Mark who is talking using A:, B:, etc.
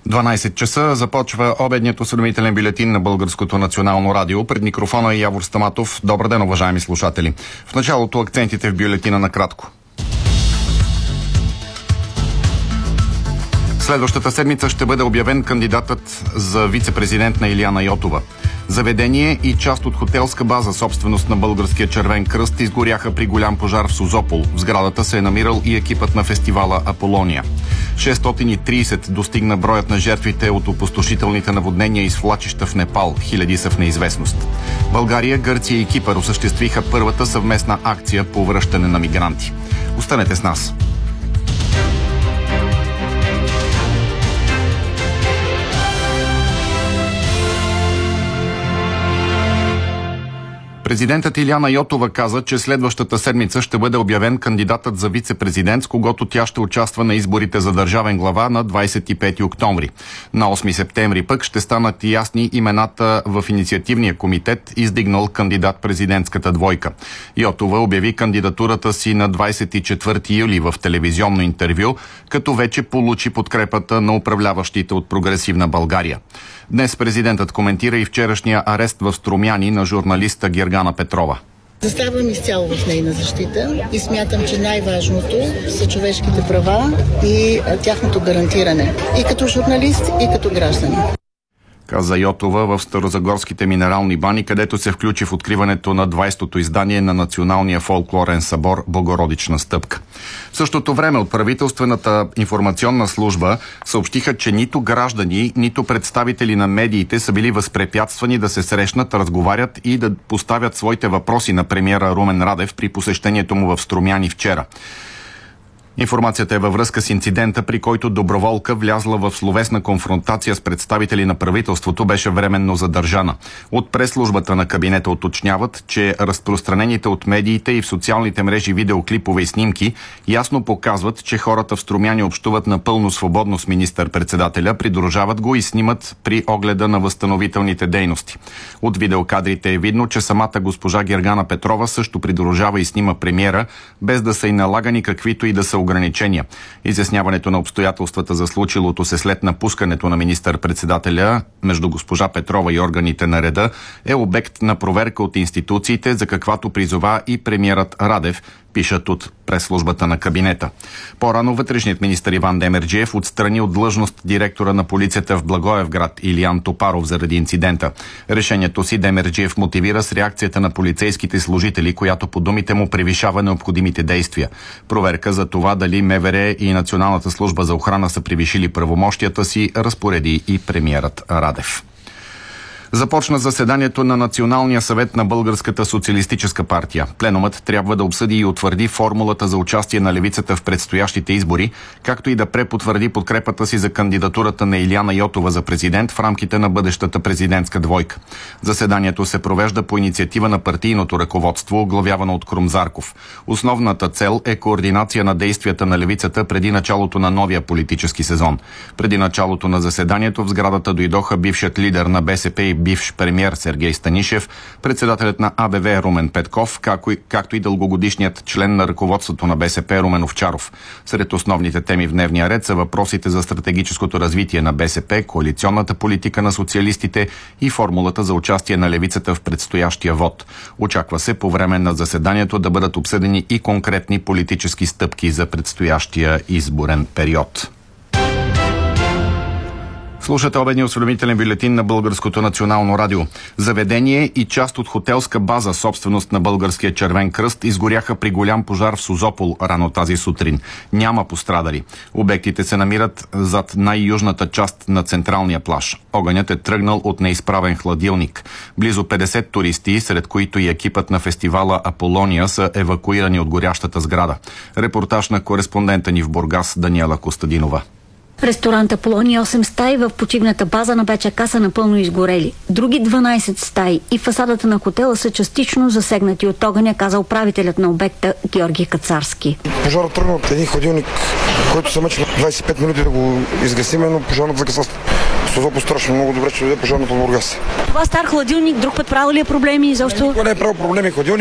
A: 12 часа започва обедният осведомителен бюлетин на Българското национално радио. Пред микрофона е Явор Стаматов. Добър ден, уважаеми слушатели. В началото акцентите в бюлетина накратко. Следващата седмица ще бъде обявен кандидатът за вице-президент на Илияна Йотова. Заведение и част от хотелска база, собственост на Българския червен кръст, изгоряха при голям пожар в Созопол. В сградата се е намирал и екипът на фестивала Аполония. 630 достигна броят на жертвите от опустошителните наводнения и свлачища в Непал. Хиляди са в неизвестност. България, Гърция и Кипър осъществиха първата съвместна акция по връщане на мигранти. Останете с нас. Президентът Илияна Йотова каза, че следващата седмица ще бъде обявен кандидатът за вице-президент, с когото тя ще участва на изборите за държавен глава на 25 октомври. На 8 септември пък ще станат ясни имената в инициативния комитет, издигнал кандидат-президентската двойка. Йотова обяви кандидатурата си на 24 юли в телевизионно интервю, като вече получи подкрепата на управляващите от Прогресивна България. Днес президентът коментира и вчерашния арест в Струмяни на журналиста Гергана Петрова.
B: Заставам изцяло в нейна защита и смятам, че най-важното са човешките права и тяхното гарантиране. И като журналист, и като гражданин.
A: Каза Йотова в Старозагорските минерални бани, където се включи в откриването на 20-то издание на Националния фолклорен събор Богородична стъпка. В същото време от правителствената информационна служба съобщиха, че нито граждани, нито представители на медиите са били възпрепятствани да се срещнат, разговарят и да поставят своите въпроси на премиера Румен Радев при посещението му в Струмяни вчера. Информацията е във връзка с инцидента, при който доброволка, влязла в словесна конфронтация с представители на правителството, беше временно задържана. От пресслужбата на кабинета уточняват, че разпространените от медиите и в социалните мрежи видеоклипове и снимки ясно показват, че хората в Струмяни общуват напълно свободно с министър-председателя, придружават го и снимат при огледа на възстановителните дейности. От видеокадрите е видно, че самата госпожа Гергана Петрова също придружава и снима премиера, без да са и налагани каквито и да са ограничения. Изясняването на обстоятелствата за случилото се след напускането на министър-председателя между госпожа Петрова и органите на реда е обект на проверка от институциите, за каквато призова и премиерът Радев, пишат от пресслужбата на кабинета. По-рано вътрешният министър Иван Демерджиев отстрани от длъжност директора на полицията в Благоевград Илиян Топаров заради инцидента. Решението си Демерджиев мотивира с реакцията на полицейските служители, която по думите му превишава необходимите действия. Проверка за това дали МВР и Националната служба за охрана са превишили правомощията си, разпореди и премиерът Радев. Започна заседанието на Националния съвет на Българската социалистическа партия. Пленумът трябва да обсъди и утвърди формулата за участие на левицата в предстоящите избори, както и да препотвърди подкрепата си за кандидатурата на Илияна Йотова за президент в рамките на бъдещата президентска двойка. Заседанието се провежда по инициатива на партийното ръководство, оглавявано от Крум Зарков. Основната цел е координация на действията на левицата преди началото на новия политически сезон. Преди началото на заседанието в сградата дойдоха бившият лидер на БСП и бивш премиер Сергей Станишев, председателят на АБВ Румен Петков, както и дългогодишният член на ръководството на БСП Румен Овчаров. Сред основните теми в дневния ред са въпросите за стратегическото развитие на БСП, коалиционната политика на социалистите и формулата за участие на левицата в предстоящия вод. Очаква се по време на заседанието да бъдат обсъдени и конкретни политически стъпки за предстоящия изборен период. Слушате обедния осведомителен бюлетин на Българското национално радио. Заведение и част от хотелска база, собственост на Българския червен кръст, изгоряха при голям пожар в Созопол рано тази сутрин. Няма пострадали. Обектите се намират зад най-южната част на централния плаж. Огънят е тръгнал от неизправен хладилник. Близо 50 туристи, сред които и екипът на фестивала Аполония, са евакуирани от горящата сграда. Репортаж на кореспондента ни в Бургас Даниела Костадинова.
C: Ресторант Аполония 8 стаи в почивната база на БЧК са напълно изгорели. Други 12 стаи и фасадата на хотела са частично засегнати от огъня, каза управителят на обекта Георги Кацарски.
D: Пожарът тръгна от един хладилник, който се мъчи 25 минути да го изгасиме, но пожарът закъса. Созопол страшно много добре, че дойде пожарната в Бургас.
C: Това стар хладилник, друг път правил ли е проблеми изобщо?
D: Никога не е правил проблеми хладилник.